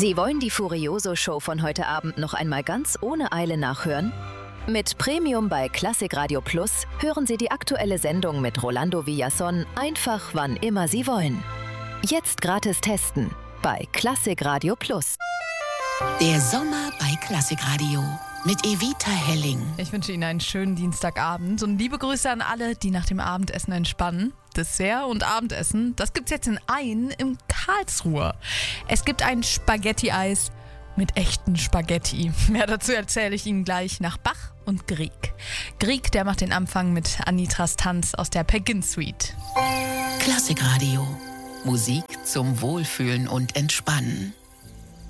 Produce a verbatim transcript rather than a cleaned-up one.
Sie wollen die Furioso-Show von heute Abend noch einmal ganz ohne Eile nachhören? Mit Premium bei Klassik Radio Plus hören Sie die aktuelle Sendung mit Rolando Villazón einfach wann immer Sie wollen. Jetzt gratis testen bei Klassik Radio Plus. Der Sommer bei Klassik Radio mit Evita Helling. Ich wünsche Ihnen einen schönen Dienstagabend und liebe Grüße an alle, die nach dem Abendessen entspannen. Dessert und Abendessen, das gibt's jetzt in Ain im Karlsruhe. Es gibt ein Spaghetti-Eis mit echten Spaghetti. Mehr dazu erzähle ich Ihnen gleich nach Bach und Grieg. Grieg, der macht den Anfang mit Anitras Tanz aus der Pegin Suite. Klassik Radio. Musik zum Wohlfühlen und Entspannen.